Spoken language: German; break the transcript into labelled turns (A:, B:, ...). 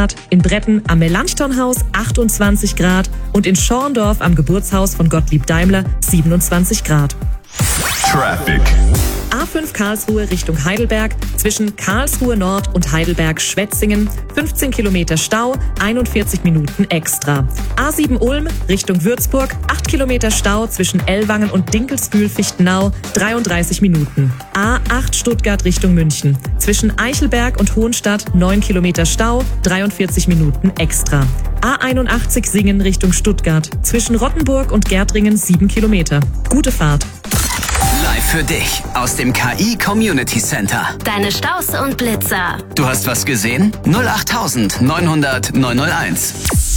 A: Grad, in Bretten am Melanchthonhaus 28 Grad und in Schorndorf am Geburtshaus von Gottlieb Daimler 27 Grad.
B: Traffic.
A: A5 Karlsruhe Richtung Heidelberg, zwischen Karlsruhe Nord und Heidelberg-Schwetzingen, 15 Kilometer Stau, 41 Minuten extra. A7 Ulm Richtung Würzburg, 8 Kilometer Stau zwischen Ellwangen und Dinkelsbühl-Fichtenau, 33 Minuten. A8 Stuttgart Richtung München, zwischen Eichelberg und Hohenstadt, 9 Kilometer Stau, 43 Minuten extra. A81 Singen Richtung Stuttgart, zwischen Rottenburg und Gärtringen, 7 Kilometer. Gute Fahrt.
C: Live für dich aus dem KI Community Center.
D: Deine Staus und Blitzer.
C: Du hast was gesehen? 08900 901.